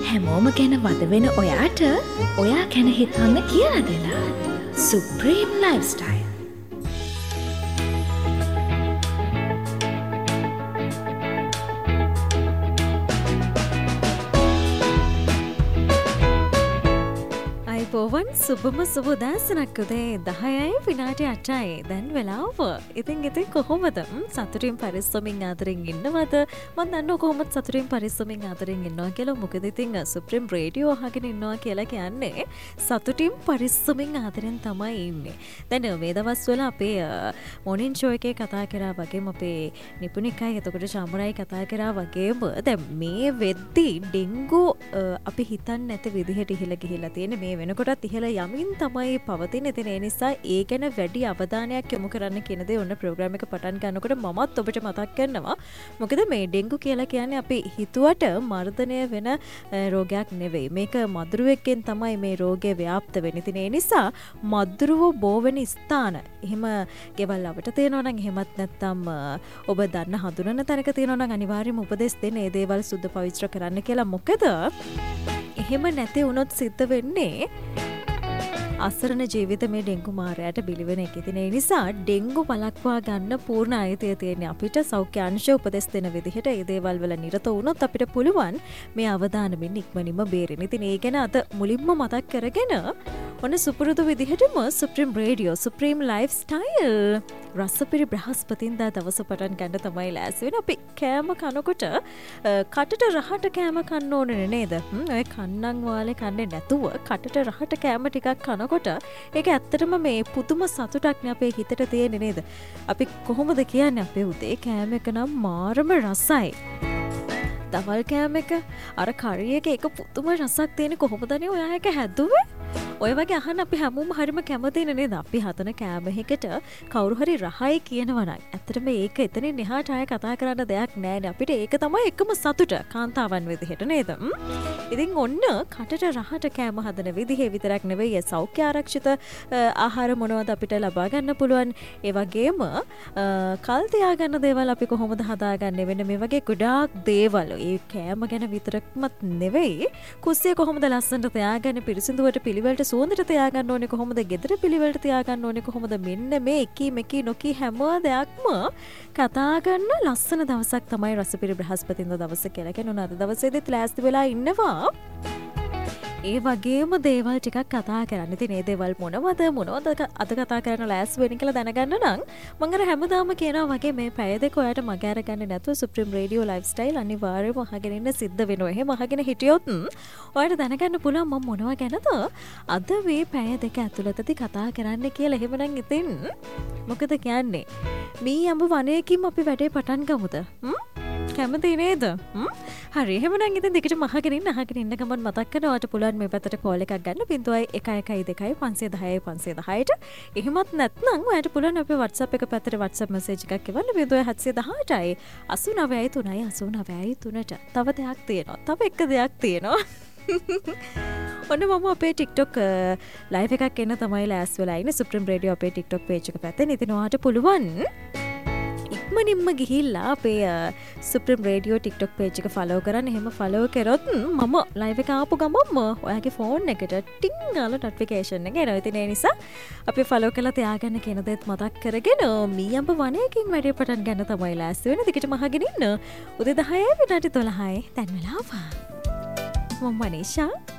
හැමෝම ගැන වද වෙන ඔයාට ඔයා ගැන හිතන්න කියලා දෙලා. Supreme lifestyle. පෝවන් සුබම සුබ දෑසනක් උදේ 10යි විනාඩි 8යි දැන් වෙලාව. ඉතින් කොහොමද? සතුටින් පරිස්සමින් ආදරෙන් ඉන්නවද? මම දන්නවා කොහොමද සතුටින් පරිස්සමින් ආදරෙන් ඉන්නවා කියලා. මොකද ඉතින් සුප්‍රීම් රේඩියෝ අහගෙන ඉන්නවා කියලා කියන්නේ සතුටින් පරිස්සමින් ආදරෙන් තමයි ඉන්නේ. දැන් මේ දවස්වල අපේ මොර්නින් ෂෝ එකේ කතා කරා වගේම අපේ නිපුණිකයි එතකොට චාමරයි කතා කරා වගේම දැන් මේ වෙද්දි ඩෙන්ගු අපි හිතන්නේ නැති විදිහට ඉහළ ගිහිලා තියෙන මේ වෙනකොටත් ඉහළ යමින් තමයි පවතින. ඉතින් ඒ නිසා ඒ ගැන වැඩි අවධානයක් යොමු කරන්න කියන දේ ඔන්න ප්‍රෝග්‍රෑම් එක පටන් ගන්නකොට මමත් ඔබට මතක් කරනවා. මොකද මේ ඩෙන්ගු කියලා කියන්නේ අපි හිතුවට මර්ධනය වෙන රෝගයක් නෙවෙයි. මේක මදුරුවෙක්ගෙන් තමයි මේ රෝගය ව්‍යාප්ත වෙන්නේ. ඉතින් ඒ නිසා මදුරුවෝ බෝ වෙන ස්ථාන එහෙම ගෙවල් අපිට තියෙනවා නම් එහෙමත් නැත්නම් ඔබ දන්න හඳුනන තැනක තියෙනවා නම් අනිවාර්යයෙන්ම උපදෙස් දෙන්න මේ දේවල් සුද්ධ පවිත්‍ර කරන්න කියලා. මොකද එහෙම නැති වුණොත් සිද්ධ වෙන්නේ අසරණ ජීවිත මේ ඩෙන්ගු මාරයට බිලිවෙන එක. ඉතින් ඒ නිසා ඩෙන්ගු වළක්වා ගන්න පූර්ණ අයිතිය තියෙන්නේ අපිට. සෞඛ්‍ය අංශය උපදෙස් දෙන විදිහට ඒ දේවල් වල නිරත වුණොත් අපිට පුළුවන් මේ අවදානමින් ඉක්මනින්ම බේරෙන්න. ඉතින් ඒ ගැන අද මුලින්ම මතක් කරගෙන ඔන්න සුපුරුදු විදිහටම සුප්‍රීම් රේඩියෝ සුප්‍රීම් ලයිෆ්ස්ටයිල් රසපිරි බ්‍රහස්පතින්දා දවස පටන් ගන්න තමයි ලෑස්ති වෙන්නේ. අපි කෑම කනකොට කටට රහට කෑම කන්න ඕනේ නේද? ඔය කන්නන් වාලේ කන්නේ නැතුව කටට රහට කෑම ටිකක් කනකොට ඒක ඇත්තටම මේ පුදුම සතුටක් නේ අපේ හිතට තියෙන්නේ නේද? අපි කොහොමද කියන්නේ අපේ උදේ කෑම එක නම් මාරම රසයි. දවල් කෑම එක අර කරි එක එක පුදුම රසක් තියෙන කොහොමදනේ ඔයා එක හැදුවේ? ඔය වගේ අහන්න අපි හැමෝම හරිම කැමතිනේ නේද? අපි හතන කෑම එකකට කවුරු හරි රහයි කියනවා නම් ඇත්තටම ඒක එතනින් එහාට ආය කතා කරන්න දෙයක් නෑනේ. අපිට ඒක තමයි එකම සතුට කාන්තාවන් විදිහට නේද? ඉතින් ඔන්න කටට රහට කෑම හදන විදිහේ විතරක් නෙවෙයි සෞඛ්‍ය ආරක්ෂිත ආහාර මොනවද අපිට ලබා ගන්න පුළුවන්. ඒ වගේම කල් තියාගන්න දේවල් අපි කොහොමද හදාගන්නේ වෙන මේ වගේ ගොඩාක් දේවල්. ඒ කෑම ගැන විතරක්මත් නෙවෙයි කුස්සිය කොහොමද ලස්සනට තියාගන්නේ, පිරිසිදුවට පිළිවෙලට සුවඳට තියාගන්න ඕනේ කොහොමද, ගෙදර පිළිවෙලට තියාගන්න ඕනේ කොහොමද, මෙන්න මේ එකී මෙකී නොකී හැම දෙයක්ම කතා කරන ලස්සන දවසක් තමයි රසපිරි බ්‍රහස්පතින්දා දවස කියලා කියනවා. අද දවසේදීත් ලෑස්ති වෙලා ඉන්නවා ඒ වගේම දේවල් ටිකක් කතා කරන්න. ඉතින් මේ දේවල් මොනවද අද කතා කරන්න ලෑස්ති වෙන්නේ කියලා දැනගන්න නම් මම අර හැමදාම කියනවා වගේ මේ පැය දෙක ඔයාලට මග අරගන්න නැතුව සුප්‍රීම් රේඩියෝ ලයිෆ්ස්ටයිල් අනිවාර්යයෙන්ම අහගෙන ඉන්න සිද්ධ වෙනවා. එහෙම අහගෙන හිටියොත් ඔයාලට දැනගන්න පුළුවන් මම මොනවා ගැනද අද මේ පැය දෙක ඇතුළතදී කතා කරන්න කියලා. එහෙමනම් ඉතින් මොකද කියන්නේ? මේ අඹ වනයකින් අපි වැඩේ පටන් ගමුද? කැමති නේද? හරි එහෙමනම් ඉතින් දෙකට අහගෙන ඉන්න ගමන් මතක් කරනවාට පුළුවන් මේ පැත්තට කෝල් එකක් ගන්න 0112 510 510ට. එහෙමත් නැත්නම් ඔයාලට පුළුවන් අපේ WhatsApp එක පැත්තට WhatsApp message එකක් එවන්න 0718යි 89 3 89 3ට. තව දෙයක් තියෙනවා. තව එක දෙයක් තියෙනවා. ඔන්න මම අපේ TikTok live එකක් එන්න තමයි ලෑස් වෙලා ඉන්නේ සුප්‍රීම් රේඩියෝ අපේ TikTok page එක පැත්තෙන්. ඉතින් ඔයාලට පුළුවන් ඉක්මනින්ම ගිහිල්ලා අපේ සුප්‍රීම් රේඩියෝ TikTok page එක follow කරන්න. එහෙම follow කරොත් මම live එක ආපු ගමන්ම ඔයාගේ phone එකට ටින් ගාලා notification එක එනවා. ඉතින් ඒ නිසා අපි follow කරලා තියාගන්න කියන දේත් මතක් කරගෙන මීයඹ වනයකින් වැඩේ පටන් ගන්න තමයි ලෑස්ති වෙන්නේ. දිගටම අහගෙන ඉන්න. උදේ 10යි විනාඩි 12යි දැන් වෙලාව. මම මනීෂා